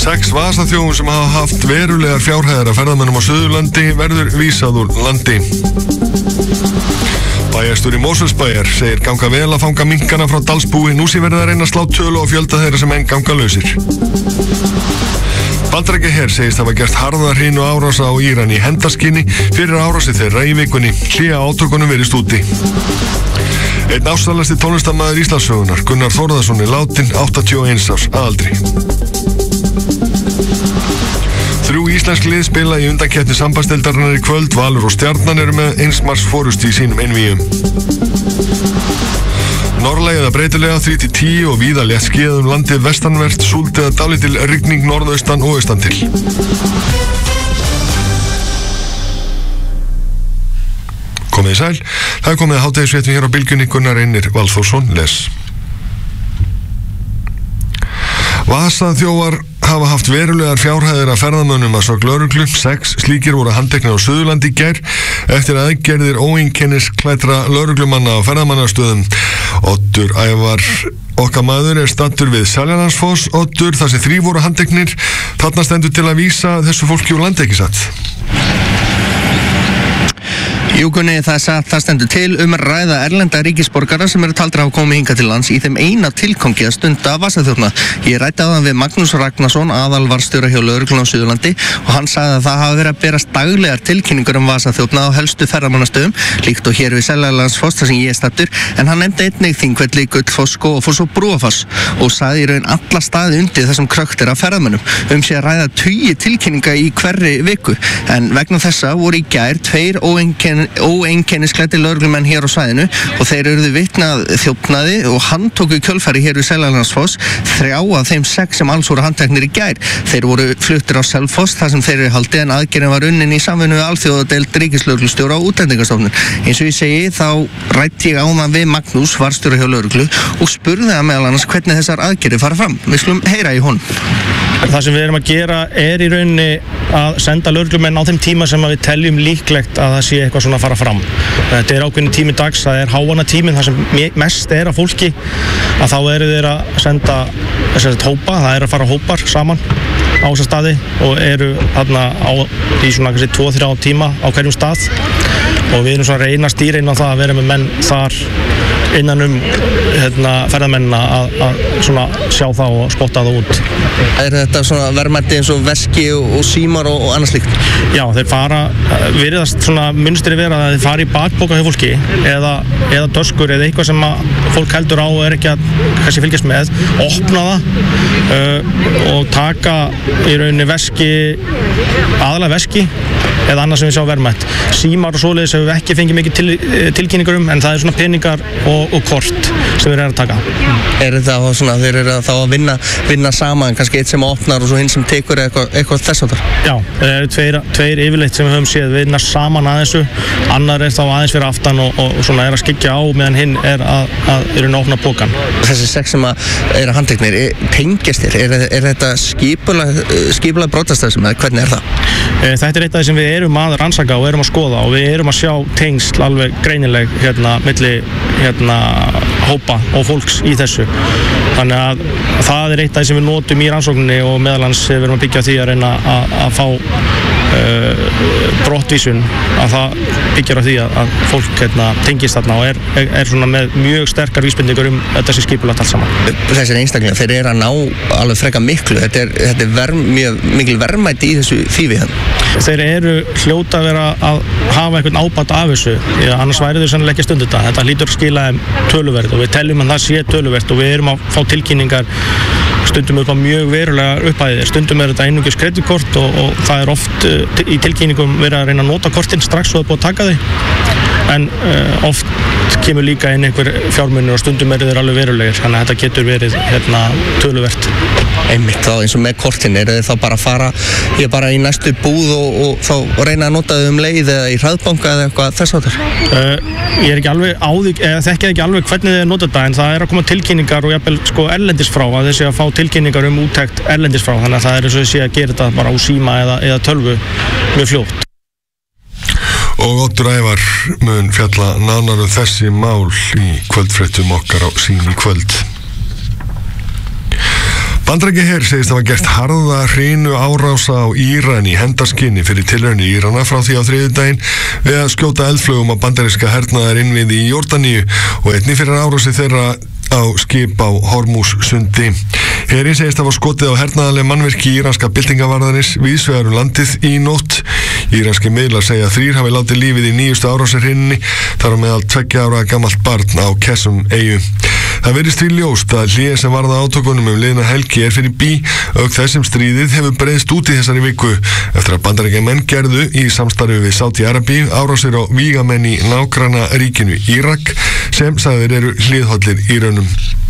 6 vasaþjófum sem hafa haft verulegar fjárhæðir af ferðamönnum á Suðurlandi verður vísað úr landi. Bæjarstjóri Mosfellsbæjar segir ganga vel að fanga minkana frá Dalsbúi. Nú sé verið að reyna að slá tölu á fjölda þeirra sem enn ganga lausir. Bandaríkjahher segist hafa gert harða hrínu árása á Íran í hendarskyni fyrir árási þeirra í vikunni. Hlýja átökunum verið úti. Einn ástsælasti tónlistarmaður Íslandssögunar, Gunnar Þórðarson, er látinn, 81 árs að aldri. 3 íslensk lið spila í undankeppni sambandsdeildarinnar í kvöld. Valur og Stjarnan eru með 1 marks forystu í sínum einvígjum. Norðlæg eða breytilega 3-10 og víða létt skíðað landið vestanvert, súld eða dálítil rigning norðaustan og austan til. Komið í sæl, það er komið að hádegisfréttum hér á Bylgjunni. Gunnar Reynir Valþórsson les. Vasaþjófar hafa haft verulegar fjárhæðir af ferðamönnum að sögn lögreglu. 6 slíkir voru handteknir á Suðurlandi í gær eftir aðgerðir óeinkennisklæddra lögreglumanna á ferðamannastöðum. Oddur Ævar, okkar maður, er staddur við Seljalandsfoss. Oddur, þar sem 3 voru handteknir, þarna stendur til að vísa þessu fólki úr landi, ekki satt? Jú, Gunni, það stendur til ræða erlenda ríkisborgara sem eru taldir að hafa komið hingað til lands í þeim eina tilgangi að stunda vasaþjófna. Ég ræddi áðan við Magnús Ragnarsson, aðalvarðstjóra hjá lögreglunni á Suðurlandi, og hann sagði að það hafi verið að berast daglegar tilkynningar vasaþjófna á helstu ferðamannastöðum, líkt og hér við Seljalandsfoss þar sem ég er staddur, en hann nefndi einnig Þingvelli, Gullfoss, Skógafoss og Brúafoss og sagði í raun alla staði undir þessum kröktir af ferðamönnum. Sé að ræða 20 tilkynninga í hverri viku, en vegna þessa voru í gær 2 óeinkennisklæddir lögreglumenn hér á svæðinu og þeir urðu vitni að þjófnaði og handtóku kjölfari hér við Seljalandsfoss. 3 af þeim 6 sem alls voru handteknir í gær. Þeir voru fluttir á Selfoss þar sem þeir eru haldið, en aðgerðin var unnin í samvinnu við alþjóðadeild ríkislögreglustjóra og útlendingastofnun. Eins og ég segi, þá ræddi ég áðan við Magnús, varðstjóra hjá lögreglu, og spurði hann meðal annars hvernig þessar aðgerðir fara fram. Við skulum heyra í honum. Það sem við erum að gera er í rauninni að senda lögreglumenn á þeim tíma sem við teljum líklegt að það sé eitthvað svona að fara fram. Þetta er ákveðin tími dags, það er háanna tíminn, það sem mest er af fólki, að þá eru þeir að senda hópa, það er að fara hópar saman á þessa staði og eru þarna í svona 2-3 tíma á hverjum stað og við erum svona að reyna að stýra inn á það að vera með menn þar innan ferðamennina að svona sjá það og spotta það út. Er þetta svona verðmæti eins og veski og símar og annað slíkt? Já, þeir fara, virðast svona mynstri vera að þeir fara í bakpoka hjá fólki eða töskur eða eitthvað sem að fólk heldur á og er ekki að kannski fylgjast með, opna það og taka í rauninni veski, aðalega veski eða annað sem við sjá verðmætt. Símar og svoleiðis hefur við ekki fengið mikið tilkynningar en það er svona peningar og kort sem við erum að taka. Er þetta svona, þeir eru þá að vinna saman, kannski eitt sem opnar og svo hinn sem tekur eitthvað þess áttar? Já, það eru tveir yfirleitt sem við höfum séð vinna saman að þessu, annar er þá aðeins fyrir aftan og svona er að skyggja á meðan hinn er að opna pokan. Þessi 6 sem eru að handteknir, tengjast þér? Er þetta skipulag brotastarfsemi eða hvernig er það? Þetta er eitt af því sem við erum að rannsaka og erum að skoða og við erum að sjá tengsl alveg greinileg milli hópa og fólks í þessu. Þannig að það er eitt af því sem við notum í rannsókninni og meðalans við erum að byggja því að reyna að fá brottvísun, að það byggjar á því að fólk tengist þarna og er svona með mjög sterkar vísbendingar þetta sem skipulagt allt saman. Þessir einstaklingar, þeir eru að ná alveg frekar miklu, þetta er mjög mikil verðmæti í þessu þýfi hann. Þeir eru hljóta að vera að hafa einhvern ábata af þessu, annars væri þau sannlega ekki stund þetta hlýtur að skila þeim töluverð og við teljum að það sé töluverð og við erum að fá tilkynningar stundum upp á mjög verulega upphæðir, stundum er þetta einungis kreditkort og það er oft í tilkynningum verið að reyna að nota kortin strax og það er búið að taka þau en oft kemur líka inn einhver fjármunir og stundum eru þeir alveg verulegir, þannig að þetta getur verið töluvert. Einmitt þá eins og með kortin, eru þeir þá bara að fara bara í næstu búð og þá reyna að nota þau leið eða í hraðbanka eða eitthvað þess áttar? Ég er ekki alveg á því, þekki ekki alveg hvernig þeir nota þetta en það er að koma tilkynningar og jafnvel erlendis frá að þeir sé að fá tilkynningar úttekt erlendis frá, þannig að það er eins og sé að gera þetta bara á síma eða tölvu mjög fljótt. Og Oddur Ævar mun fjalla nánar þessi mál í kvöldfréttum okkar á Sín í kvöld. Bandaríkjaher segist hafa gert harða hrinu árása á Íran í hendarskinni fyrir tilraunir Írana frá því á þriðjudaginn við að skjóta eldflugum á bandaríska hernaðar innviði í Jórdaníu og einnig fyrir árási þeirra á skip á Hormússundi. Herinn segist hafa skotið á hernaðarleg mannvirki íranska byltingavarðarins víðsvegar landið í nótt. Íranski miðlar segja að 3 hafi látið lífið í nýjustu árásarhrinunni, þar á meðal 2 ára gamalt barn á Qeshm-eyju. Það virðist því ljóst að hlé sem varða átökunum liðna helgi fyrir bí, auk þess sem stríðið hefur breiðst út í þessari viku eftir að Bandaríkjamenn gerðu í samstarfi við Sádi-Arabíu árásir á vígamenn í nágranna ríkinu Írak sem sagðir eru hliðhollir Írönum.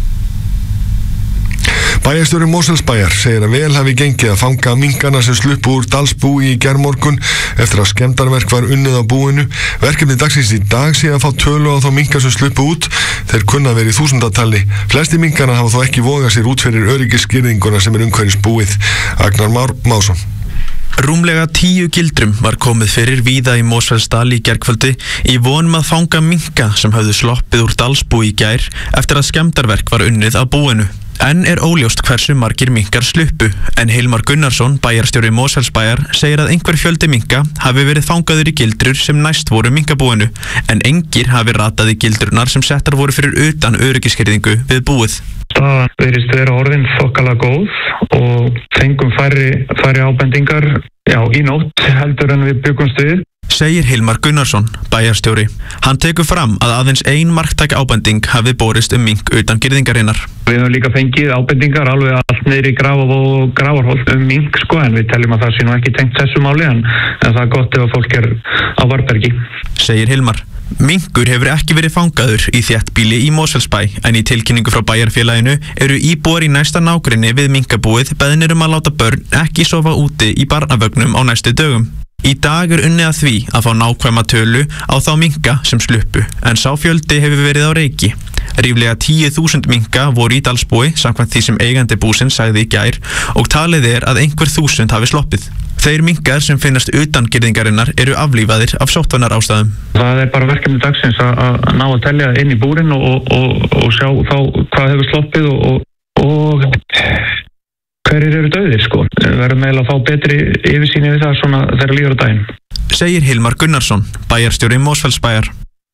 Bæjarstjóri Mosfellsbæjar segir að vel hafi gengið að fanga minkana sem sluppu úr Dalsbúi í gærmorgun eftir að skemmdarverk var unnið á búinu. Verkefni dagsins í dag sé að fá tölu á þá minka sem sluppu út. Þeir kunna verið í þúsundatali. Flesti minkana hafa þó ekki vogað sér út fyrir öryggisskirðinguna sem umhverfis búið. Agnar Már Másson. Rúmlega 10 gildrum var komið fyrir víða í Mosfellsdal í gærkvöldi í vonum að fanga minka sem höfðu sloppið úr Dalsbúi í gær eftir að skemmdarverk var unnið á búinu. Enn óljóst hversu margir minkar sluppu, en Hilmar Gunnarsson, bæjarstjóri Mosfellsbæjar, segir að einhver fjöldi minka hafi verið fangaður í gildrur sem næst voru minkabúinu, en engir hafi ratað í gildrunar sem settar voru fyrir utan öryggiskerðingu við búið. Staðan virðist vera orðin þokkalega góð og fengum færri ábendingar í nótt heldur en við byggumst við. Segir Hilmar Gunnarsson, bæjarstjóri. Hann tekur fram að aðeins ein marktæk ábending hafi borist mink utan girðingarinnar. Við höfum líka fengið ábendingar alveg allt niður í Grafavog og Grafarholt mink en við teljum að það sé nú ekki tengt þessu máli en það er gott ef fólk er á varðbergi. Segir Hilmar. Minkur hefur ekki verið fangaður í þéttbýli í Mosfellsbæ en í tilkynningu frá bæjarfélaginu eru íbúar í næsta nágrenni við minkabúið beðnir að láta börn ekki sofa úti í barnavögnum á næstu dögum. Í dag unnið að því að fá nákvæma tölu á þá minka sem sluppu, en sá fjöldi hefur verið á reiki. Ríflega 10.000 minka voru í Dalsbúi, samkvæmt því sem eigandi búsins sagði í gær, og talið að einhver þúsund hafi sloppið. Þeir minkar sem finnast utan girðingarinnar eru aflífaðir af sóttvarnar ástæðum. Það er bara verkefni dagsins að ná að telja inn í búrin og sjá þá hvað hefur sloppið og hverjir eru dauðir Við verðum eiginlega að fá betri yfirsýn yfir það svona þegar líður á daginn. Segir Hilmar Gunnarsson, bæjarstjóri Mosfellsbæjar.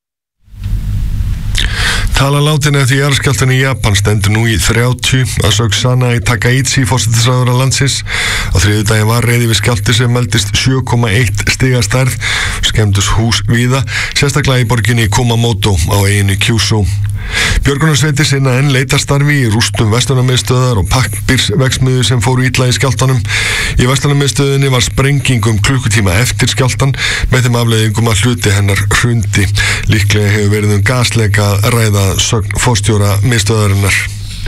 Tala látin eftir jarðskjálftan í Japan stendur nú í 30 að sögn Sanai Takaichi forsætisráðherra landsins. Á þriðjudaginn var reiði við skjálfti sem meldist 7,1 stiga stærð, skemmdust hús víða, sérstaklega í borginni Kumamoto á eyjunni Kyushu. Björgunarsveitir sinna enn leitarstarfi í rústum verslunarmiðstöðar og pappírsverksmiðju sem fóru illa í skjálftanum. Í verslunarmiðstöðinni var sprenging klukkutíma eftir skjálftan með þeim afleiðingum að hluti hennar hrundi. Líklega hefur verið gasleka að ræða sögn forstjóra miðstöðarinnar.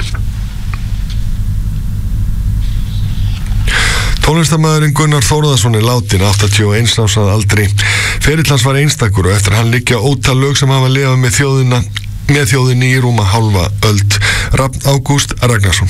Tónlistarmaðurinn Gunnar Þórðarson er látin 81 árs að aldri. Ferill hans var einstakur og eftir hann liggja ótal lög sem hafa lifað með þjóðinni í rúma hálfa öld. Rafn Ágúst Ragnarsson.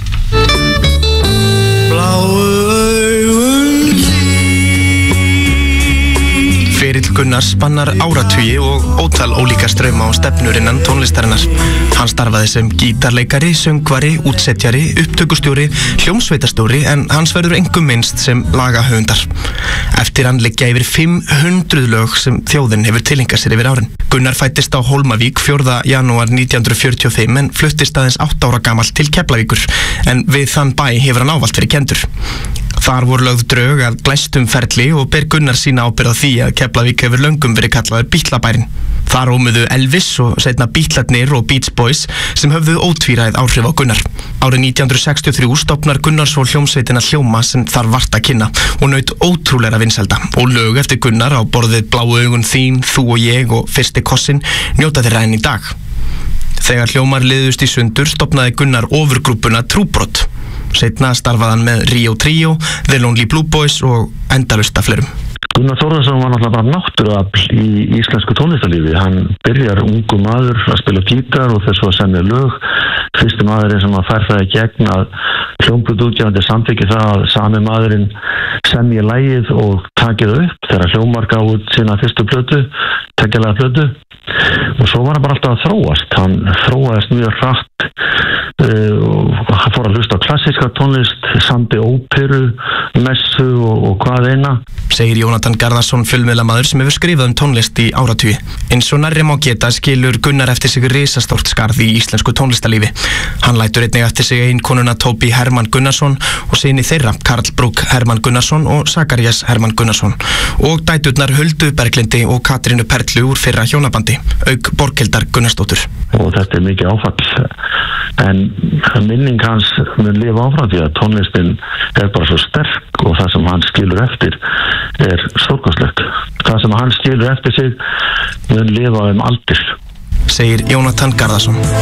Ferill Gunnars spannar áratugi og ótal ólíka strauma á stefnur innan tónlistarinnar. Hann starfaði sem gítarleikari, söngvari, útsetjari, upptökustjóri, hljómsveitarstjóri en hans verður engum minnst sem lagahöfundar. Eftir hann liggja yfir 500 lög sem þjóðin hefur tilengað sér yfir árin. Gunnar fættist á Hólmavík 4. janúar 1945 en fluttist aðeins 8 ára gamall til Keflavíkur en við þann bæ hefur hann ávallt verið kenndur. Þar voru lögð drög að glæstum ferli og ber Gunnar sína ábyrgð á því að Keflavík hefur löngum verið kallaður Bítlabærinn. Þar ómuðu Elvis og seinna Bítlarnir og Beach Boys sem höfðu ótvíræð áhrif á Gunnar. Árið 1963 stofnar Gunnar svo hljómsveitina Hljóma sem þar vart að kynna og naut ótrúlega vinsælda og lög eftir Gunnar á borðið Bláu augun þín, Þú og ég og Fyrsti kossinn njóta þeirra enn í dag. Þegar Hljómar liðust í sundur stofnaði Gunnar ofurgrúpuna Trúbrot. Seinna starfaði hann með Rio Trio, The Lonely Blue Boys og endalaust af fleirum. Gunnar Þórðarson var náttúrulega bara náttúruafl í íslensku tónlistarlífi. Hann byrjar ungu maður að spila gítar og þess að semja lög. Fyrsti maðurinn sem að fær það í gegn að hljómplötuútgefandi samþykki það að sami maðurinn semji lagið og taki það upp þegar Hljómar gaf út sína fyrstu plötu, tekjalega plötu, og svo var hann bara alltaf að þróast. Hann þróaðist mjög hratt og hann fór að hlusta á klassíska tónlist, samdi óperu, messu og hvað eina. Segir Jónatan Garðarsson, fjölmiðlamaður sem hefur skrifað tónlist í áratugi. Eins og nærri má geta skilur Gunnar eftir sig risastórt skarð í íslensku tónlistarlífi. Hann lætur einnig eftir sig eiginkonuna Tóbi Hermann Gunnarsson og syni þeirra Karl Brúk Hermann Gunnarsson og Sakarías Hermann Gunnarsson og dæturnar Huldu Berglindi og Katrínu Perlu úr fyrra hjónabandi, auk Borghildar Gunnarsdóttur. Og þetta mikið áfall, en minning hans mun lifa áfram því að tónlistin bara svo sterk og það sem hann skilur eftir stórkostlegt. Það sem hann skilur eftir sig mun lifa aldir. Segir Jónatan Garðarsson.